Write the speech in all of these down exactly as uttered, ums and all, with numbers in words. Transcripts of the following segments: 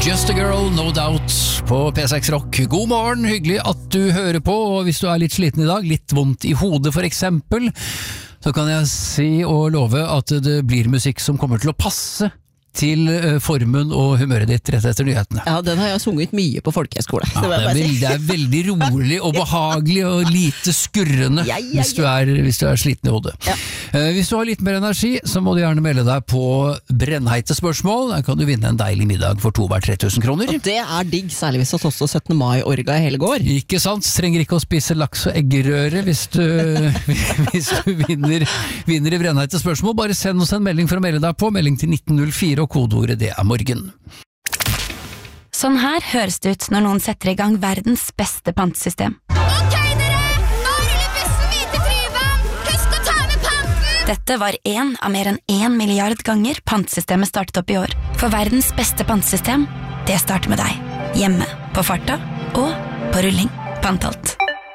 Just a Girl, No Doubt på P seks Rock. God morgen, hyggelig at du hører på, og hvis du er litt sliten i dag, litt vondt i hodet for eksempel, så kan jeg si og love at det blir musikk som kommer til å passe til formen og humøret ditt rett etter nyhetene. Ja, den har jeg sunget mye på folkehøyskole. Ja, det, er veld, det er veldig rolig og behagelig og lite skurrende ja, ja, ja. Hvis, du er, hvis du er sliten i hodet. Ja. Eh, hvis du har litt mer energi, så må du gjerne melde deg på brennheite spørsmål. Der kan du vinne en deilig middag for to hver tre tusen kroner. Og det er digg, særlig hvis det også syttende mai-orga hele går. Ikke sant? Trenger ikke å spise laks og eggerøre hvis du, hvis du vinner, vinner i brennheite spørsmål. Bare send oss en melding for å melde deg på. Melding til nitten null fire, og kodeordet det er morgen. Sånn her høres det ut når noen setter i gang verdens beste pantesystem. Ok dere, nå ruller bussen videre til Tryvann. Husk å ta med panten. Dette var en av mer enn en milliard ganger pantesystemet startet opp i år. For verdens beste pantesystem, det starter med deg. Hjemme, på farta og på rulling. Pantalt.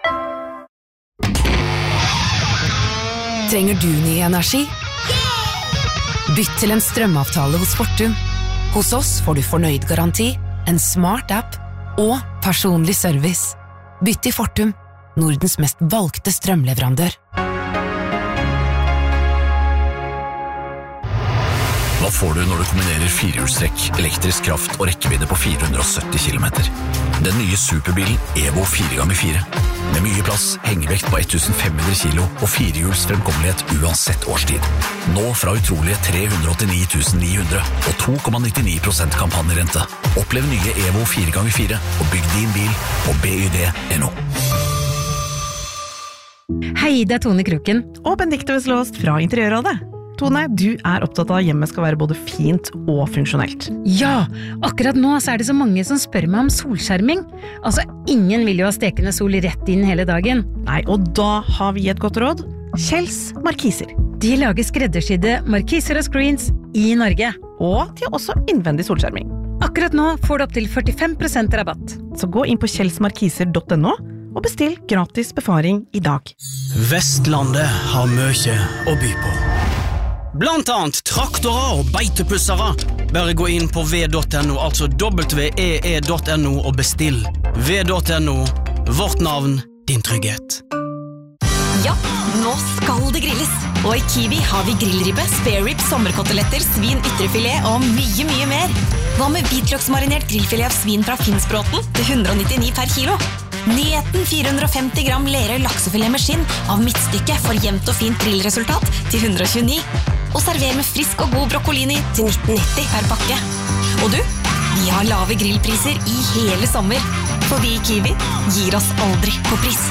Trenger du ny energi? Bytt til en strømavtale hos Fortum. Hos oss får du fornøyd garanti, en smart app og personlig service. Bytt til Fortum, Nordens mest valgte strømleverandør. Hva får du når du kombinerer firehjulstrekk, elektrisk kraft og rekkevidde på fire hundre og sytti kilometer? Den nye superbilen Evo fire ganger fire. Med mye plass, hengevekt på femten hundre kilo og firehjuls fremkommelighet uansett årstid. Nå fra utrolige tre hundre åttini tusen ni hundre og to komma nittini prosent kampanjerente. Opplev nye Evo fire ganger fire og bygg din bil på B Y D punktum no. Hei, det er Tone Kroken. Og Benedikte Veslåst fra Interiørrådet. Tone, du er opptatt av at hjemmet skal være både fint og funksjonelt. Ja, akkurat nå så er det så mange som spør meg om solskjerming. Altså, ingen vil jo ha stekende sol rett inn hele dagen. Nei, og da har vi et godt råd. Kjells Markiser. De lager skreddersydde markiser og screens i Norge. Og de har også innvendig solskjerming. Akkurat nå får du opp til førtifem prosent rabatt. Så gå inn på kjelsmarkiser punktum no og bestill gratis befaring i dag. Vestlandet har mye å by på. Blant annet traktorer og beitepussere. Bare gå inn på v punktum no, altså w e e punktum no og bestill. v punktum no, vårt navn, din trygghet. Ja, nå skal det grilles. Og i Kiwi har vi grillribbe, spare rib, sommerkoteletter, svin, ytrefilet og mye, mye mer. Hva med hvitløksmarinert grillfilet av svin fra Finnsbråten til hundre og nittini per kilo? Nyheten fire hundre og femti gram lere laksefilet med skinn av midtstykke for jevnt og fint grillresultat til hundre og tjueni. Og server med frisk og god broccolini til nitten nitti per pakke. Og du, vi har lave grillpriser i hele sommer, for vi i Kiwi gir oss aldri på pris.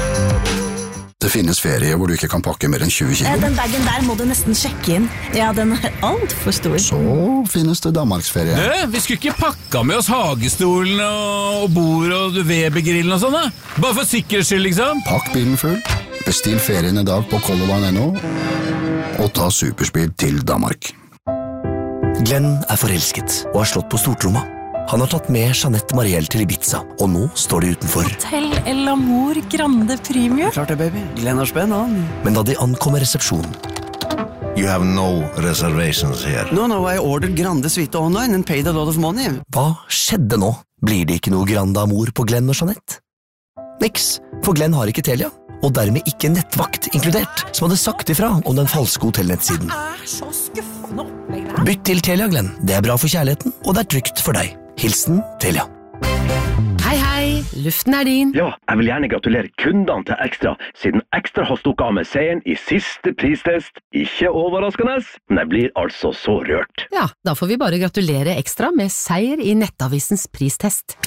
Det finnes ferie hvor du ikke kan pakke mer enn tjue kilo. Den bagen der må du nesten sjekke inn. Ja, den er alt for stor. Så finnes det Danmarksferie. Nø, vi skulle ikke pakka med oss hagestolen og bord og Webergrillen og sånn da. Bare for sikkerhets skyld, liksom. Pakk bilen full, bestill ferien i dag på color line punktum no og ta superspeed til Danmark. Glenn er forelsket og har slått på stortromma. Han har tatt med Jeanette Marielle til Ibiza, og nå står de utenfor. Hotel El Amor Grande Premium. Klart det, baby. Glenn har spenn, han. Men da de ankommer resepsjonen... You have no reservations here. No, no, I ordered Grande Suite online and paid a lot of money. Hva skjedde nå? Blir det ikke noe Grande Amor på Glenn og Jeanette? Niks, for Glenn har ikke Telia, og dermed ikke nettvakt inkludert, som hadde sagt ifra om den falske hotellnettsiden. Det er så skuffende opplegg der. Bytt til Telia, Glenn. Det er bra for kjærligheten, og det er trygt for deg. Hilsen Telia. Hei, hei, luften er din. Ja, jeg vil gjerne gratulere kundene til Ekstra, siden Ekstra har stukket av med seieren i siste pristest. Ikke overraskende, men jeg blir altså så rørt. Ja, da får vi bare gratulere Ekstra med seier i Nettavisens pristest.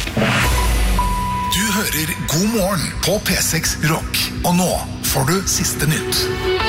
Du hører God morgen på P seks Rock, og nå får du siste nytt.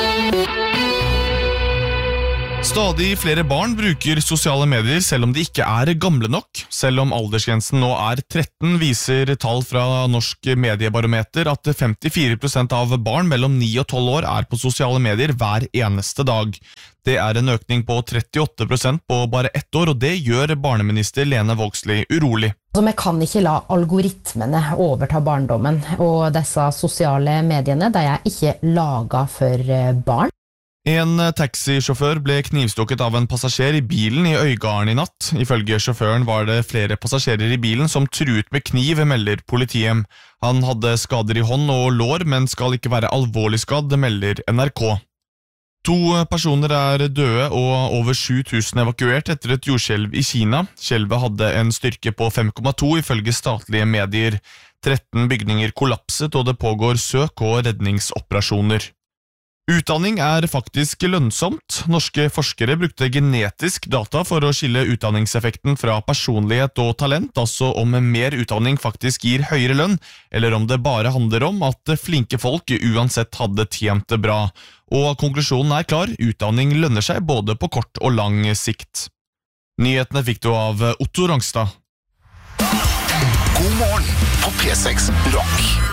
Stadig flere barn bruker sosiale medier selv om de ikke er gamle nok. Selv om aldersgrensen nå er tretten, viser tall fra Norsk Mediebarometer at femtifire prosent av barn mellom ni og tolv år er på sosiale medier hver eneste dag. Det er en økning på trettiåtte prosent på bare ett år, og det gjør barneminister Lene Vågslid urolig. Vi kan ikke la algoritmene overta barndommen, og disse sosiale mediene de er ikke laget for barn. En taxisjåfør ble knivstukket av en passasjer i bilen i Øygarden i natt. Ifølge sjåføren var det flere passasjerer i bilen som truet med kniv, melder politiet. Han hadde skader i hånd og lår, men skal ikke være alvorlig skadd, melder N R K. To personer er døde og over sju tusen evakuert etter et jordskjelv i Kina. Skjelvet hadde en styrke på fem komma to ifølge statlige medier. tretten bygninger kollapset, og det pågår søk- og redningsoperasjoner. Utdanning er faktisk lønnsomt. Norske forskere brukte genetisk data for å skille utdanningseffekten fra personlighet og talent, altså om mer utdanning faktisk gir høyere lønn, eller om det bare handler om at flinke folk uansett hadde tjent det bra. Og konklusjonen er klar, utdanning lønner seg både på kort og lang sikt. Nyhetene fikk du av Otto Rangstad. God morgen på P seks Rock.